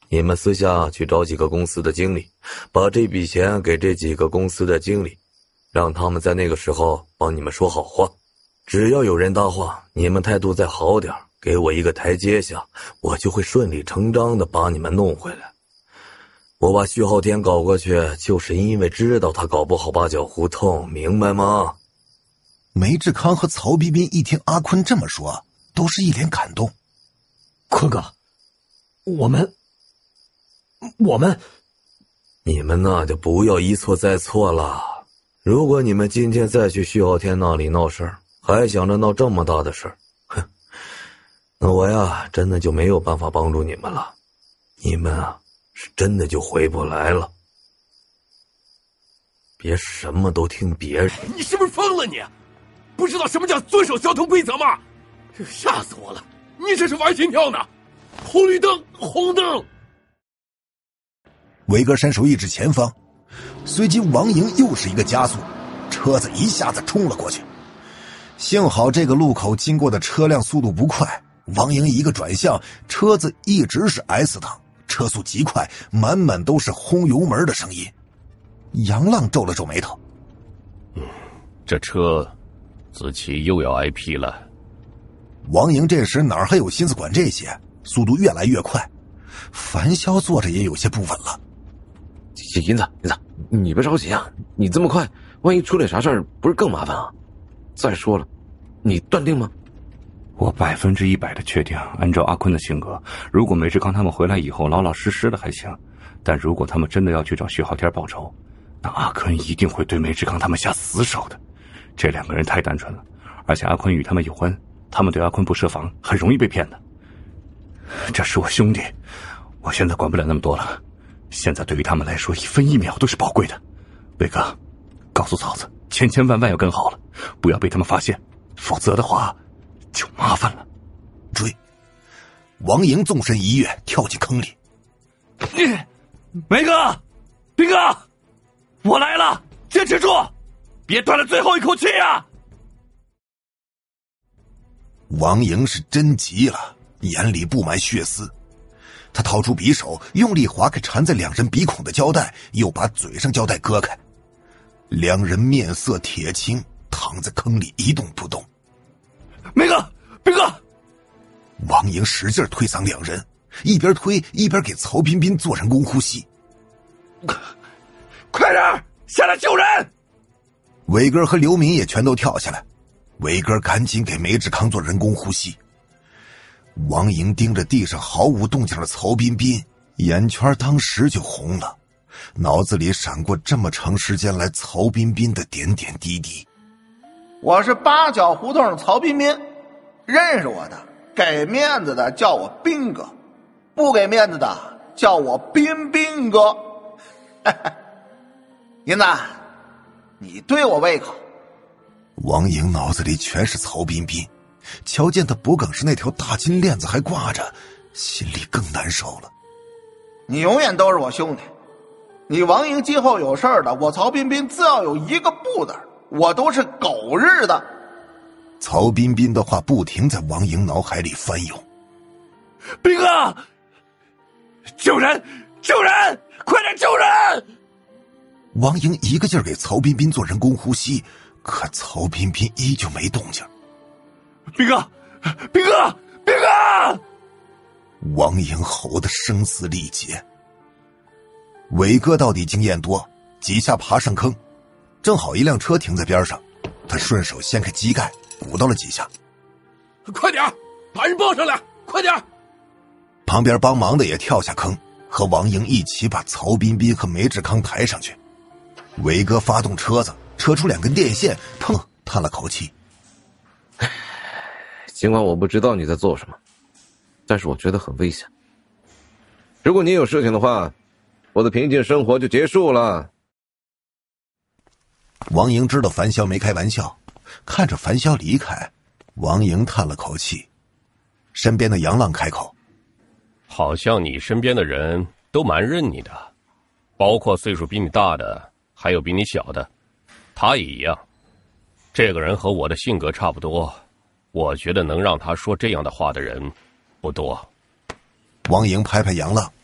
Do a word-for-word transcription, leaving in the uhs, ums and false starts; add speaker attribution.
Speaker 1: 你们私下去找几个公司的经理，把这笔钱给这几个公司的经理，让他们在那个时候帮你们说好话。只要有人搭话，你们态度再好点，给我一个台阶下，我就会顺理成章的把你们弄回来。我把徐浩天搞过去，就是因为知道他搞不好八角胡同，明白吗？
Speaker 2: 梅志康和曹彬彬一听阿坤这么说，都是一脸感动。
Speaker 3: 坤哥，我们我们
Speaker 1: 你们那就不要一错再错了。如果你们今天再去徐浩天那里闹事儿，还想着闹这么大的事儿，哼，那我呀真的就没有办法帮助你们了。你们啊是真的就回不来了。别什么都听别人。
Speaker 4: 你是不是疯了你？不知道什么叫遵守交通规则吗？吓死我了！你这是玩心跳呢！红绿灯，红灯！
Speaker 2: 维哥伸手一指前方，随即王莹又是一个加速，车子一下子冲了过去。幸好这个路口经过的车辆速度不快，王莹一个转向，车子一直是 S 档，车速极快，满满都是轰油门的声音。杨浪皱了皱眉头，
Speaker 5: 嗯，这车子琪又要挨批了。
Speaker 2: 王莹这时哪还有心思管这些，速度越来越快，樊潇坐着也有些不稳了。
Speaker 6: 银子，银子，你别着急啊，你这么快，万一出点啥事儿，不是更麻烦啊？再说了，你断定吗？
Speaker 7: 我百分之一百的确定，按照阿坤的性格，如果梅志康他们回来以后老老实实的还行，但如果他们真的要去找徐浩天报仇，那阿坤一定会对梅志康他们下死手的。这两个人太单纯了，而且阿坤与他们有婚，他们对阿坤不设防，很容易被骗的。这是我兄弟，我现在管不了那么多了。现在对于他们来说，一分一秒都是宝贵的。伟哥，告诉嫂子，千千万万要跟好了，不要被他们发现，否则的话就麻烦了。
Speaker 2: 追！王莹纵身一跃，跳进坑里。
Speaker 7: 梅哥，斌哥，我来了，坚持住，别断了最后一口气啊！
Speaker 2: 王莹是真急了，眼里布满血丝。他掏出匕首，用力划开缠在两人鼻孔的胶带，又把嘴上胶带割开。两人面色铁青，躺在坑里一动不动。
Speaker 7: 梅哥，斌哥！
Speaker 2: 王莹使劲推搡两人，一边推一边给曹彬彬做人工呼吸。
Speaker 7: 快点下来救人！
Speaker 2: 伟哥和刘明也全都跳下来，伟哥赶紧给梅志康做人工呼吸。王莹盯着地上毫无动静的曹彬彬，眼圈当时就红了，脑子里闪过这么长时间来曹彬彬的点点滴滴。
Speaker 8: 我是八角胡同曹彬彬，认识我的给面子的叫我彬哥，不给面子的叫我彬彬哥。银子，你对我胃口。
Speaker 2: 王莹脑子里全是曹彬彬，瞧见他脖梗上那条大金链子还挂着，心里更难受了。
Speaker 8: 你永远都是我兄弟，你王莹今后有事儿的，我曹彬彬只要有一个不字，我都是狗日的。
Speaker 2: 曹彬彬的话不停在王莹脑海里翻涌。
Speaker 7: 彬哥，救人救人，快点救人！王莹一个劲儿给曹彬彬做人工呼吸，可曹彬彬依旧没动静。彬哥，彬哥，彬哥！王莹吼得声嘶力竭。伟哥到底经验多，几下爬上坑，正好一辆车停在边上，他顺手掀开机盖，鼓捣了几下。
Speaker 4: 快点，把人抱上来，快点！
Speaker 2: 旁边帮忙的也跳下坑，和王莹一起把曹彬彬和梅志康抬上去。伟哥发动车子，扯出两根电线，砰，叹了口气。
Speaker 6: 尽管我不知道你在做什么，但是我觉得很危险。如果你有事情的话，我的平静生活就结束了。
Speaker 2: 王莹知道樊潇没开玩笑，看着樊潇离开，王莹叹了口气。身边的杨浪开口：
Speaker 5: 好像你身边的人都蛮认你的，包括岁数比你大的，还有比你小的，他也一样。这个人和我的性格差不多，我觉得能让他说这样的话的人不多。
Speaker 2: 王莹拍拍杨浪：